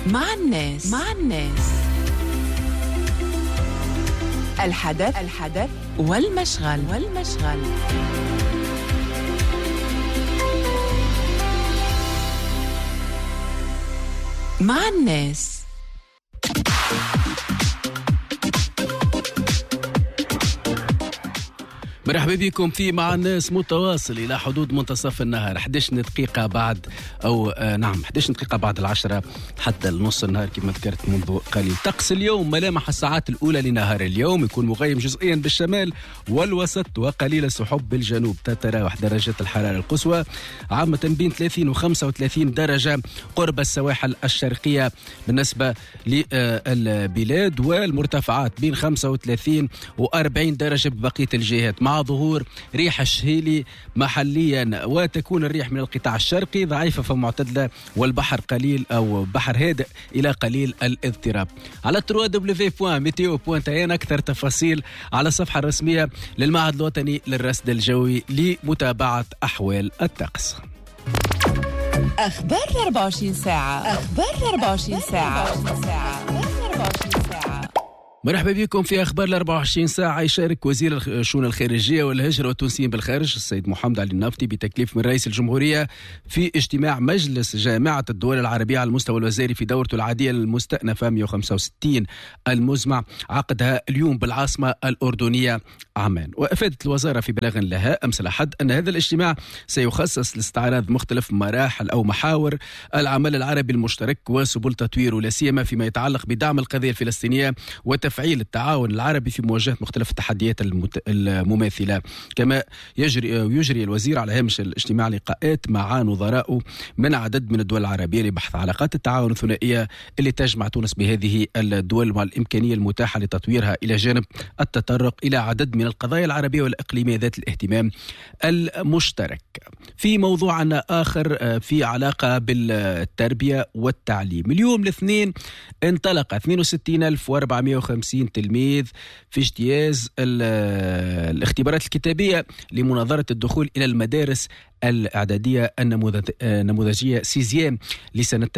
مع الناس الحدث والمشغل مع الناس. مرحبا بكم في مع الناس متواصل إلى حدود منتصف النهار 11 دقيقة بعد 11 دقيقة بعد 10 حتى نص النهار كما ذكرت منذ قليل. طقس اليوم ملامح الساعات الأولى لنهار اليوم يكون مغيم جزئيا بالشمال والوسط وقليل السحب بالجنوب. تتراوح درجات الحرارة القصوى عامة بين 30 و 35 درجة قرب السواحل الشرقية بالنسبة للبلاد، والمرتفعات بين 35 و 40 درجة ببقية الجهات، مع ظهور ريح الشهيلي محليا، وتكون الريح من القطاع الشرقي ضعيفة فمعتدلة، والبحر قليل أو بحر هادئ إلى قليل الاضطراب. على www.meteo.tn أكثر تفاصيل على الصفحة الرسمية للمعهد الوطني للرصد الجوي لمتابعة أحوال الطقس. أخبار 24 ساعة. مرحبا بكم في أخبار 24 ساعة. يشارك وزير الشؤون الخارجية والهجرة والتونسيين بالخارج السيد محمد علي النفطي بتكليف من رئيس الجمهورية في اجتماع مجلس جامعة الدول العربية على المستوى الوزاري في دورته العادية المستأنفة 165 المزمع عقدها اليوم بالعاصمة الأردنية عمان. وأفادت الوزارة في بلاغ لها أمس الأحد أن هذا الاجتماع سيخصص لاستعراض مختلف مراحل أو محاور العمل العربي المشترك وسبل تطويره، لا سيما فيما يتعلق بدعم القضية الفلسطينية وتفعيل التعاون العربي في مواجهة مختلف التحديات المماثلة. كما يجري الوزير على هامش الاجتماع لقاءات مع نظراء من عدد من الدول العربية لبحث علاقات التعاون الثنائية اللي تجمع تونس بهذه الدول مع الإمكانية المتاحة لتطويرها، إلى جانب التطرق إلى عدد من القضايا العربية والإقليمية ذات الاهتمام المشترك. في موضوعنا آخر في علاقة بالتربية والتعليم، اليوم الاثنين انطلق 62,450 تلميذ في اجتياز الاختبارات الكتابية لمناظرة الدخول إلى المدارس الإعدادية النموذجية سيزيام لسنة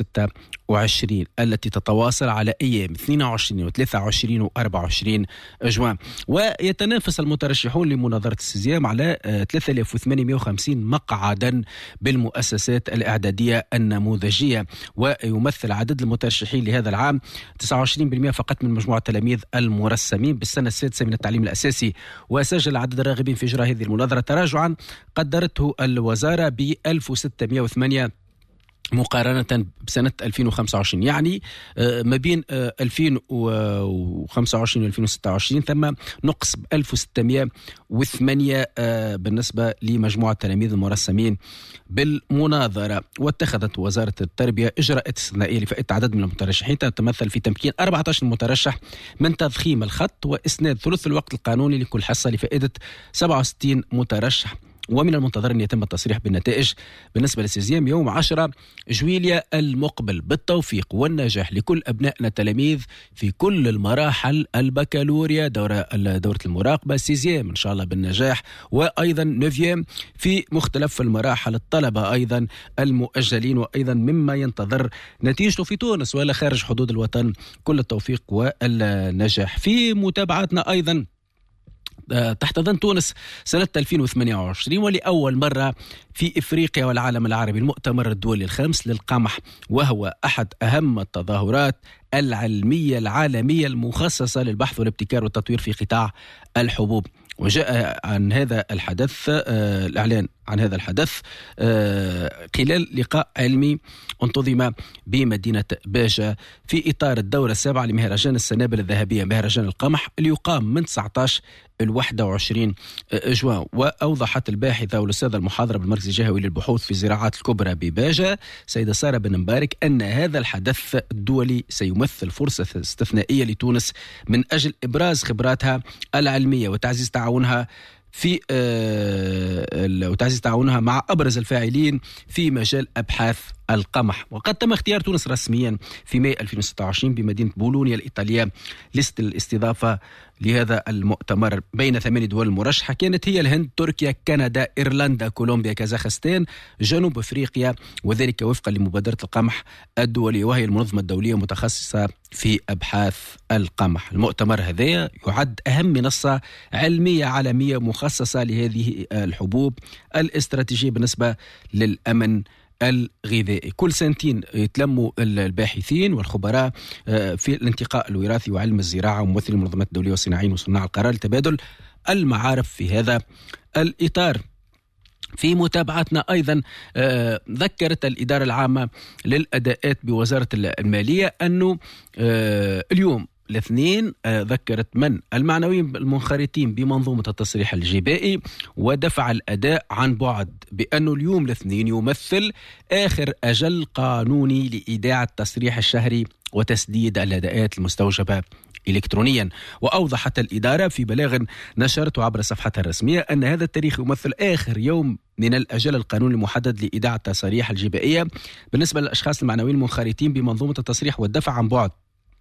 2026 التي تتواصل على أيام 22 و 23 و 24 جوان. ويتنافس المترشحون لمناظرة السيزيام على 3850 مقعدا بالمؤسسات الإعدادية النموذجية، ويمثل عدد المترشحين لهذا العام 29% فقط من مجموعة التلاميذ المرسمين بالسنة السادسة من التعليم الأساسي. وسجل عدد الراغبين في إجراء هذه المناظرة تراجعا قدرته الوزارة ب 1608 مقارنة بسنة 2025، يعني ما بين 2025 و 2026 ثم نقص ب 1608 بالنسبة لمجموعة التلاميذ المرسمين بالمناظرة. واتخذت وزارة التربية إجراءات استثنائية لفائدة عدد من المترشحين تتمثل في تمكين 14 مترشح من تضخيم الخط وإسناد ثلث الوقت القانوني لكل حصة لفائدة 67 مترشح. ومن المنتظر أن يتم التصريح بالنتائج بالنسبة للسيزيام يوم 10 جويليا المقبل. بالتوفيق والنجاح لكل أبنائنا التلاميذ في كل المراحل، البكالوريا، دورة المراقبة، سيزيام إن شاء الله بالنجاح، وأيضا نوفيام في مختلف المراحل، الطلبة أيضا المؤجلين، وأيضا مما ينتظر نتيجته في تونس ولا خارج حدود الوطن. كل التوفيق والنجاح. في متابعتنا أيضا تحتضن تونس سنة 2028 ولأول مرة في إفريقيا والعالم العربي المؤتمر الدولي الخامس للقمح، وهو أحد أهم التظاهرات العلمية العالمية المخصصة للبحث والابتكار والتطوير في قطاع الحبوب. وجاء عن هذا الحدث الإعلان عن هذا الحدث خلال لقاء علمي انتظم بمدينة باجة في إطار الدورة السابعة لمهرجان السنابل الذهبية، مهرجان القمح اللي يقام من 19 ل 21 جوان. وأوضحت الباحثة والأستاذة المحاضرة بالمركز الجهوي للبحوث في الزراعات الكبرى بباجة سيدة سارة بن مبارك أن هذا الحدث الدولي سيمثل فرصة استثنائية لتونس من أجل إبراز خبراتها العلمية وتعزيز تعاونها مع أبرز الفاعلين في مجال أبحاث القمح. وقد تم اختيار تونس رسميا في ماي 2026 بمدينة بولونيا الإيطالية للاستضافة لهذا المؤتمر بين 8 دول مرشحة، كانت هي الهند، تركيا، كندا، إيرلندا، كولومبيا، كازاخستان، جنوب أفريقيا، وذلك وفقا لمبادرة القمح الدولية، وهي المنظمة الدولية متخصصة في أبحاث القمح. المؤتمر هذا يعد أهم منصة علمية عالمية مخصصة لهذه الحبوب الاستراتيجية بالنسبة للأمن الغذائي. كل سنتين يتلموا الباحثين والخبراء في الانتقاء الوراثي وعلم الزراعة وممثلي المنظمات الدولية والصناعيين وصناع القرار لتبادل المعارف في هذا الإطار. في متابعتنا أيضا ذكرت الإدارة العامة للأداءات بوزارة المالية أنه اليوم الاثنين ذكرت من المعنويين المنخرطين بمنظومة التصريح الجبائي ودفع الأداء عن بعد بأنه اليوم الاثنين يمثل آخر أجل قانوني لإيداع التصريح الشهري وتسديد الأداءات المستوجبة إلكترونيا. وأوضحت الإدارة في بلاغ نشرته عبر صفحتها الرسمية أن هذا التاريخ يمثل آخر يوم من الأجل القانوني المحدد لإيداع التصاريح الجبائية بالنسبة للأشخاص المعنويين المنخرطين بمنظومة التصريح والدفع عن بعد،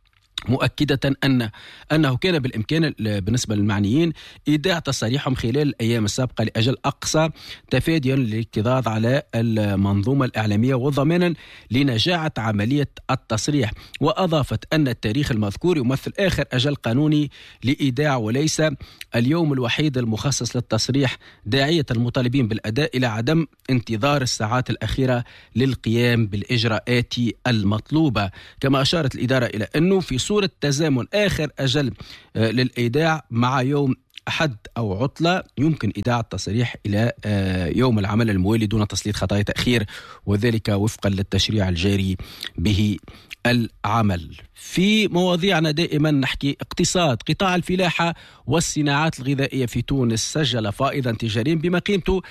مؤكدة أنه كان بالإمكان بالنسبة للمعنيين إيداع تصاريحهم خلال الأيام السابقة لأجل أقصى تفاديا للاكتظاظ على المنظومة الإعلامية وضمانا لنجاعة عملية التصريح. وأضافت أن التاريخ المذكور يمثل آخر أجل قانوني لإيداع وليس اليوم الوحيد المخصص للتصريح، داعية المطالبين بالأداء إلى عدم انتظار الساعات الأخيرة للقيام بالإجراءات المطلوبة. كما أشارت الإدارة إلى أنه في صورة تزامن آخر أجل للإيداع مع يوم أحد أو عطلة يمكن إيداع التصريح إلى يوم العمل الموالي دون تسليط خطايا تأخير، وذلك وفقا للتشريع الجاري به العمل. في مواضيعنا دائما نحكي اقتصاد. قطاع الفلاحة والصناعات الغذائية في تونس سجل فائضا تجاريا بما قيمته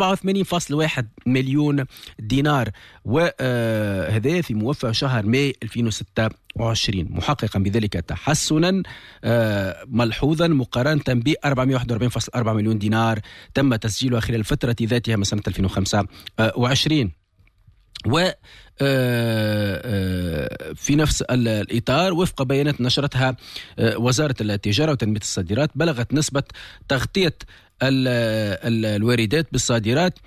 87.1 مليون دينار، وهذا في موفى شهر ماي 2026، محققا بذلك تحسنا ملحوظا مقارنة ب 441.4 مليون دينار تم تسجيلها خلال الفترة ذاتها من سنة 2025. و في نفس الإطار وفق بيانات نشرتها وزارة التجارة وتنمية الصادرات، بلغت نسبة تغطية الواردات بالصادرات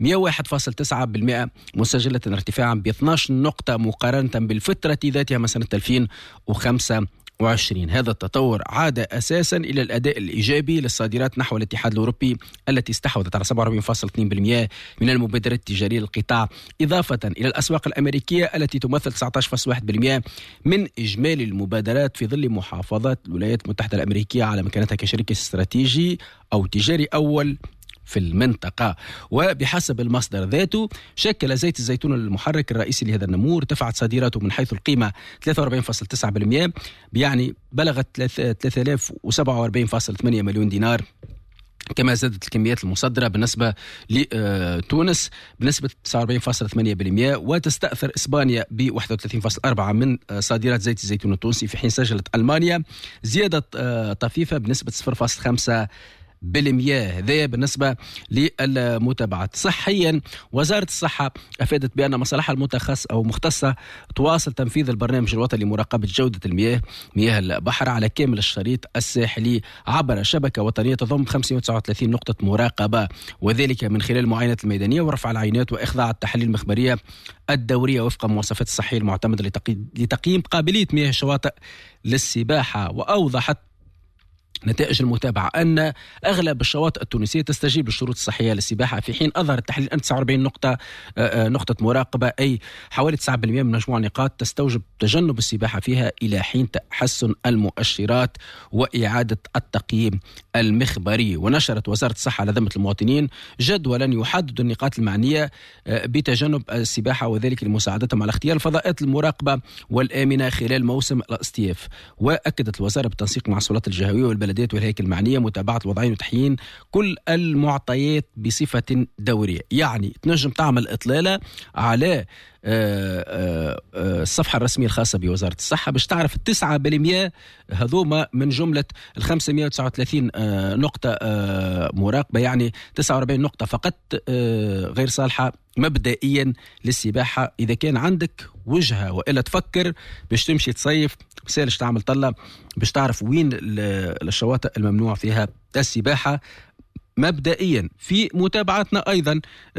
101.9% مسجلة ارتفاعا ب 12 نقطة مقارنة بالفترة ذاتها من سنة 2025. هذا التطور عاد أساسا إلى الأداء الإيجابي للصادرات نحو الاتحاد الأوروبي التي استحوذت على 47.2% من المبادرات التجارية للقطاع، إضافة إلى الأسواق الأمريكية التي تمثل 19.1% من إجمالي المبادرات، في ظل محافظة الولايات المتحدة الأمريكية على مكانتها كشريك استراتيجي أو تجاري أول في المنطقة. وبحسب المصدر ذاته شكل زيت الزيتون المحرك الرئيسي لهذا النمو، ارتفعت صادراته من حيث القيمة 43.9%، يعني بلغت 3047.8 مليون دينار. كما زادت الكميات المصدرة بالنسبة لتونس بنسبة 49.8%، وتستأثر إسبانيا ب 31.4% من صادرات زيت الزيتون التونسي، في حين سجلت ألمانيا زيادة طفيفة بنسبة 0.5%. هذا بالنسبة للمتابعة. صحيا وزارة الصحة أفادت بأن مصالحها مختصة تواصل تنفيذ البرنامج الوطني لمراقبة جودة مياه البحر على كامل الشريط الساحلي عبر شبكة وطنية تضم 539 نقطة مراقبة، وذلك من خلال المعاينات الميدانية ورفع العينات وإخضاع التحاليل المخبرية الدورية وفق المواصفات الصحية المعتمدة لتقييم قابلية مياه الشواطئ للسباحة. وأوضحت نتائج المتابعة أن أغلب الشواطئ التونسية تستجيب للشروط الصحية للسباحة، في حين أظهر التحليل أن 49 نقطة مراقبة، أي حوالي 9% من مجموع النقاط تستوجب تجنب السباحة فيها إلى حين تحسن المؤشرات وإعادة التقييم المخبري. ونشرت وزارة الصحة على ذمة المواطنين جدولا يحدد النقاط المعنية بتجنب السباحة، وذلك لمساعدتهم على اختيار الفضاءات المراقبة والآمنة خلال موسم الاصطياف. وأكدت الوزارة بالتنسيق مع السلطات الجهوية والبلديات والهيكل المعنية متابعة الوضعين وتحيين كل المعطيات بصفة دورية، يعني تنجم تعمل إطلالة على الصفحة الرسمية الخاصة بوزارة الصحة باش تعرف 9% هذوما من جملة 539 نقطة مراقبة، يعني 49 نقطة فقط غير صالحة مبدئيا للسباحة. إذا كان عندك وجهة وإلا تفكر باش تمشي تصيف بسالش تعمل طلة باش تعرف وين الشواطئ الممنوع فيها السباحة مبدئيا. في متابعتنا أيضا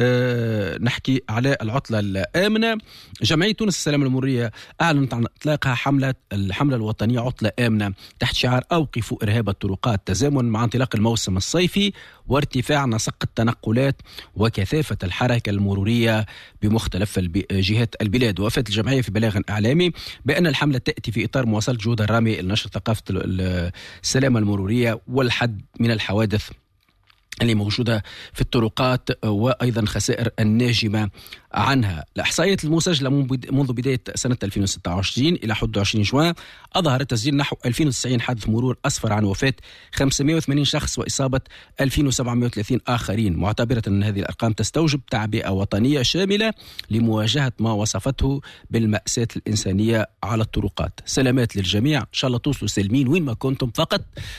نحكي على العطلة الآمنة. جمعية تونس السلام المرورية أعلنت عن إطلاقها الحملة الوطنية عطلة آمنة تحت شعار أوقفوا إرهاب الطرقات، تزامن مع انطلاق الموسم الصيفي وارتفاع نسق التنقلات وكثافة الحركة المرورية بمختلف جهات البلاد. وافت الجمعية في بلاغ إعلامي بأن الحملة تأتي في إطار مواصلة جهود الرامية لنشر ثقافة السلامة المرورية والحد من الحوادث اللي موجودة في الطرقات وأيضا خسائر الناجمة عنها. الإحصائيات المسجلة منذ بداية سنة 2026 إلى 21 جوان أظهرت تسجيل نحو 2090 حادث مرور أسفر عن وفاة 580 شخص وإصابة 2730 آخرين، معتبرة أن هذه الأرقام تستوجب تعبئة وطنية شاملة لمواجهة ما وصفته بالمأساة الإنسانية على الطرقات. سلامات للجميع، إن شاء الله توصلوا سالمين وين ما كنتم، فقط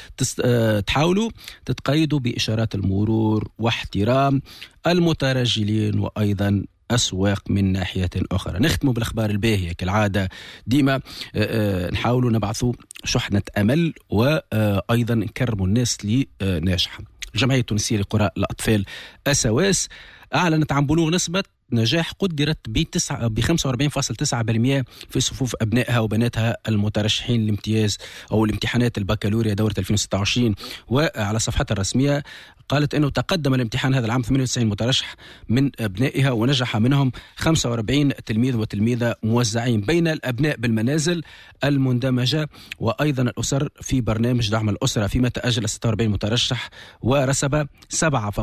تحاولوا تتقيدوا بإشارات المرور واحترام المترجلين وأيضا أسواق من ناحية أخرى. نختم بالأخبار الباهية كالعادة، ديما نحاولوا نبعثوا شحنة أمل وأيضا نكرموا الناس اللي ناجحة. الجمعية التونسية لقراء الأطفال أسواس أعلنت عن بلوغ نسبة نجاح قدرت ب 45.9% في صفوف أبنائها وبناتها المترشحين لامتياز أو الامتحانات البكالوريا دورة 2026. وعلى صفحتها الرسمية قالت أنه تقدم الامتحان هذا العام 98 مترشح من أبنائها ونجح منهم 45 تلميذ وتلميذة موزعين بين الأبناء بالمنازل المندمجة وأيضا الأسر في برنامج دعم الأسرة، فيما تأجل 46 مترشح ورسب 7